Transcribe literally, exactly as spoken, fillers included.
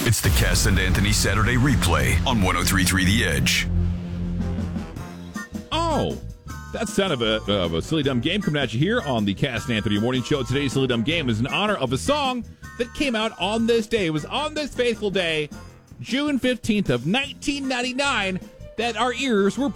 It's the Cass and Anthony Saturday Replay on one oh three point three The Edge. Oh, that's kind of a, of a silly dumb game coming at you here on the Cass and Anthony Morning Show. Today's silly dumb game is in honor of a song that came out on this day. It was on this faithful day, June fifteenth of nineteen ninety-nine, that our ears were